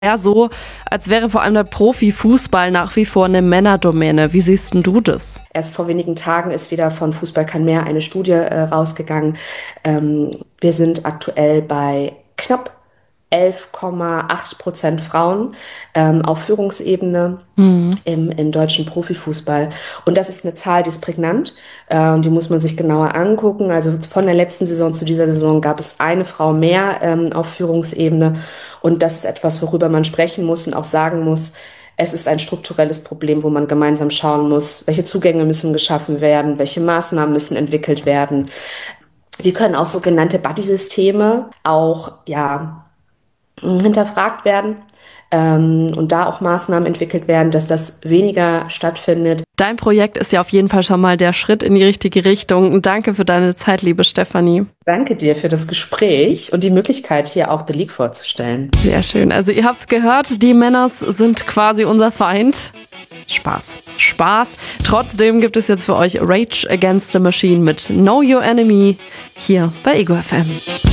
Ja, so, als wäre vor allem der Profifußball nach wie vor eine Männerdomäne. Wie siehst denn du das? Erst vor wenigen Tagen ist wieder von Fußball kann mehr eine Studie rausgegangen. Wir sind aktuell bei knapp 11,8% Frauen auf Führungsebene im deutschen Profifußball. Und das ist eine Zahl, die ist prägnant. Die muss man sich genauer angucken. Also von der letzten Saison zu dieser Saison gab es eine Frau mehr auf Führungsebene. Und das ist etwas, worüber man sprechen muss und auch sagen muss, es ist ein strukturelles Problem, wo man gemeinsam schauen muss, welche Zugänge müssen geschaffen werden, welche Maßnahmen müssen entwickelt werden. Wie können auch sogenannte Buddy-Systeme auch hinterfragt werden und da auch Maßnahmen entwickelt werden, dass das weniger stattfindet. Dein Projekt ist ja auf jeden Fall schon mal der Schritt in die richtige Richtung. Danke für deine Zeit, liebe Stefanie. Danke dir für das Gespräch und die Möglichkeit, hier auch The League vorzustellen. Sehr schön. Also ihr habt's gehört, die Männers sind quasi unser Feind. Spaß. Trotzdem gibt es jetzt für euch Rage Against the Machine mit Know Your Enemy hier bei Ego FM.